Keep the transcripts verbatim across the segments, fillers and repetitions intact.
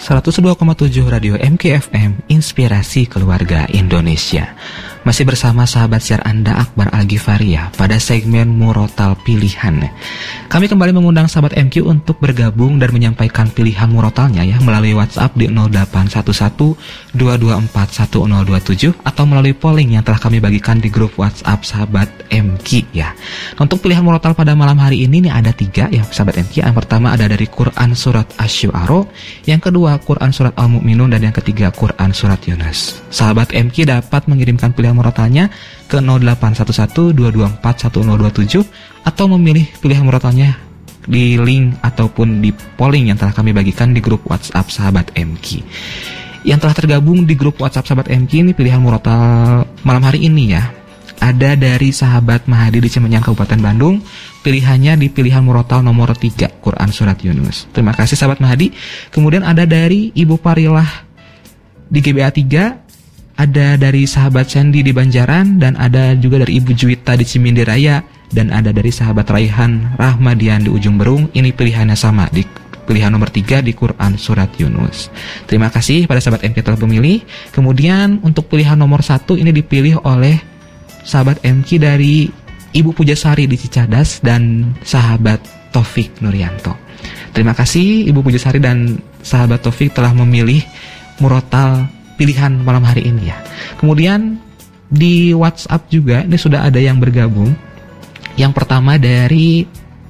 seratus dua koma tujuh Radio M K F M, Inspirasi Keluarga Indonesia. Masih bersama sahabat siar Anda, Akbar Al-Ghifari ya, pada segmen Murotal Pilihan. Kami kembali mengundang sahabat M Q untuk bergabung dan menyampaikan pilihan murotalnya ya, melalui WhatsApp di nol delapan satu satu dua dua empat satu nol dua tujuh atau melalui polling yang telah kami bagikan di grup WhatsApp sahabat M Q ya. Untuk pilihan murotal pada malam hari ini nih ada tiga ya sahabat M Q. Yang pertama ada dari Quran Surat Asy-Syu'ara, yang kedua Quran Surat Al-Mu'minun, dan yang ketiga Quran Surat Yunus. Sahabat M Q dapat mengirimkan pilihan murotalnya ke nol delapan satu satu dua dua empat satu nol dua tujuh atau memilih pilihan murotalnya di link ataupun di polling yang telah kami bagikan di grup WhatsApp sahabat M Q. Yang telah tergabung di grup WhatsApp sahabat M Q ini pilihan murotal malam hari ini ya. Ada dari sahabat Mahadi di Cimenyan Kabupaten Bandung, pilihannya di pilihan murotal nomor tiga Quran Surat Yunus. Terima kasih sahabat Mahadi. Kemudian ada dari Ibu Parilah di G B A tiga, ada dari sahabat Sandy di Banjaran, dan ada juga dari Ibu Juwita di Cimindi Raya, dan ada dari sahabat Raihan Rahmadian di Ujung Berung. Ini pilihannya sama di pilihan nomor tiga di Quran Surat Yunus. Terima kasih pada sahabat M K telah memilih. Kemudian untuk pilihan nomor satu ini dipilih oleh sahabat M Q dari Ibu Pujasari di Cicadas dan sahabat Taufik Nuryanto. Terima kasih Ibu Pujasari dan sahabat Taufik telah memilih murotal pilihan malam hari ini ya. Kemudian di WhatsApp juga ini sudah ada yang bergabung. Yang pertama dari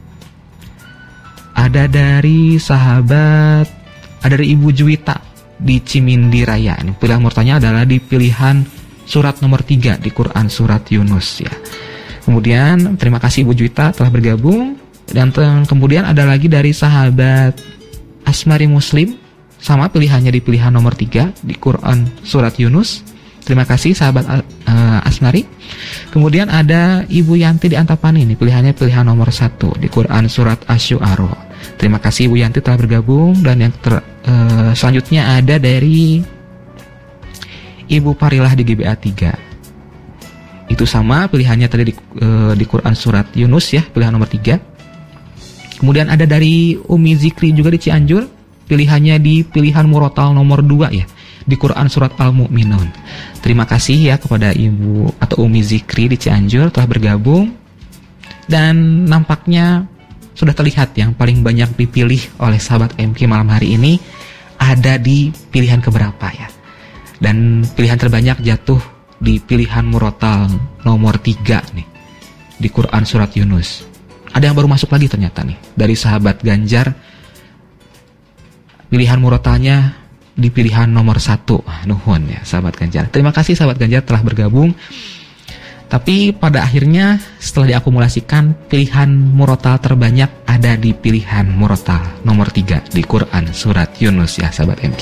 ada dari sahabat ada dari Ibu Juwita di Cimindi Raya. Ini pilihan murotalnya adalah di pilihan surat nomor tiga di Quran Surat Yunus ya. Kemudian terima kasih Ibu Juwita telah bergabung. Dan kemudian ada lagi dari sahabat Asmari Muslim, sama pilihannya di pilihan nomor tiga di Quran Surat Yunus. Terima kasih sahabat uh, Asmari. Kemudian ada Ibu Yanti di Antapani, ini pilihannya pilihan nomor satu di Quran Surat Asy-Syu'ara. Terima kasih Ibu Yanti telah bergabung. Dan yang ter, uh, selanjutnya ada dari Ibu Parilah di G B A tiga. Itu sama pilihannya tadi di, uh, di Quran Surat Yunus ya, pilihan nomor tiga. Kemudian ada dari Umi Zikri juga di Cianjur, pilihannya di pilihan murotal nomor dua ya, di Quran Surat Al-Mu'minun. Terima kasih ya kepada Ibu atau Umi Zikri di Cianjur telah bergabung. Dan nampaknya sudah terlihat yang paling banyak dipilih oleh sahabat M Q malam hari ini ada di pilihan keberapa ya. Dan pilihan terbanyak jatuh di pilihan murotal nomor tiga nih, di Quran Surat Yunus. Ada yang baru masuk lagi ternyata nih, dari sahabat Ganjar, pilihan murotalnya di pilihan nomor satu. Nuhun ya sahabat Ganjar. Terima kasih sahabat Ganjar telah bergabung. Tapi pada akhirnya setelah diakumulasikan, pilihan murotal terbanyak ada di pilihan murotal nomor tiga di Quran Surat Yunus ya sahabat M Q.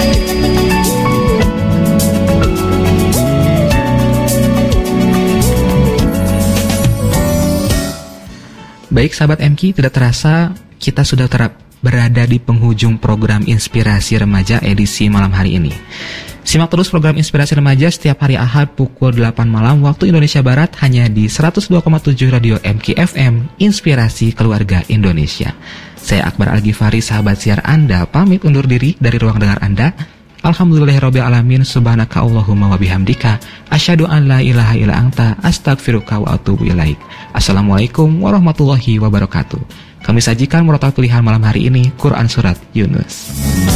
Baik sahabat M Q, tidak terasa kita sudah terap berada di penghujung program Inspirasi Remaja edisi malam hari ini. Simak terus program Inspirasi Remaja setiap hari Ahad pukul delapan malam waktu Indonesia Barat hanya di seratus dua koma tujuh Radio M K F M, Inspirasi Keluarga Indonesia. Saya Akbar Al-Ghifari, sahabat siar Anda, pamit undur diri dari ruang dengar Anda. Alhamdulillahirabbil alamin, subhanaka Allahumma wa bihamdika, asyhadu an la ilaha illa anta, astaghfiruka wa atubu ilaik. Assalamualaikum warahmatullahi wabarakatuh. Kami sajikan murotal pilihan malam hari ini Quran Surat Yunus.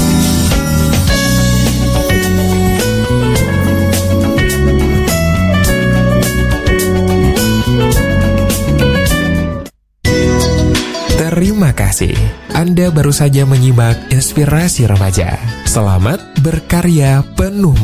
Terima kasih. Anda baru saja menyimak Inspirasi Remaja. Selamat berkarya penuh